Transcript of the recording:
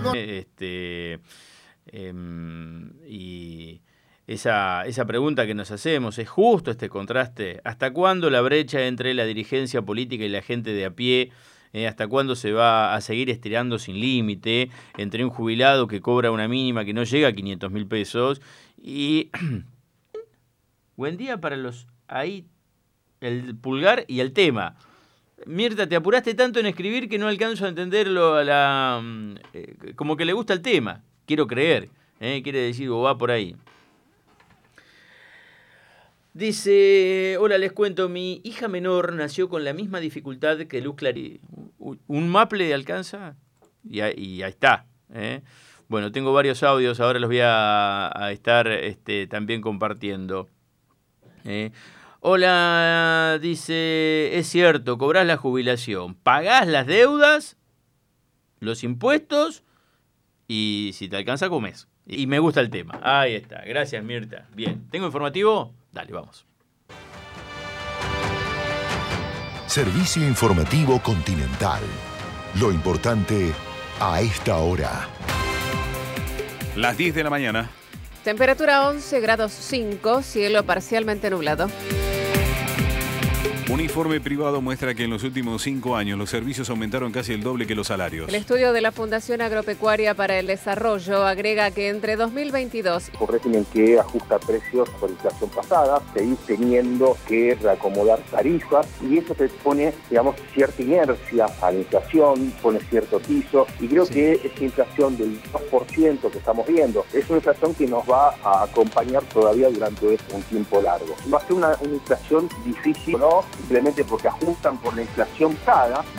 Y esa pregunta que nos hacemos, ¿es justo este contraste? ¿Hasta cuándo la brecha entre la dirigencia política y la gente de a pie? ¿Hasta cuándo se va a seguir estirando sin límite entre un jubilado que cobra una mínima que no llega a 500.000 pesos? Y buen día para los ahí, el pulgar y el tema. Mirta, te apuraste tanto en escribir que no alcanzo a entenderlo como que le gusta el tema. Quiero creer, quiere decir, o va por ahí. Dice, hola, les cuento, mi hija menor nació con la misma dificultad que Luz Clary. ¿Un maple alcanza? Y ahí está. Bueno, tengo varios audios, ahora los voy a estar también compartiendo. Hola, dice, es cierto, cobrás la jubilación, pagás las deudas, los impuestos y si te alcanza comés. Y me gusta el tema. Ahí está, gracias Mirta. Bien, ¿tengo informativo? Dale, vamos. Servicio Informativo Continental. Lo importante a esta hora. Las 10 de la mañana. Temperatura 11 grados 5, cielo parcialmente nublado. Un informe privado muestra que en los últimos 5 años los servicios aumentaron casi el doble que los salarios. El estudio de la Fundación Agropecuaria para el Desarrollo agrega que entre 2022... Un régimen que ajusta precios por inflación pasada, seguir teniendo que reacomodar tarifas y eso te pone, digamos, cierta inercia a la inflación, pone cierto piso y creo que esta inflación del 2% que estamos viendo es una inflación que nos va a acompañar todavía durante un tiempo largo. Va a ser una inflación difícil, ¿no? Simplemente porque ajustan por la inflación paga.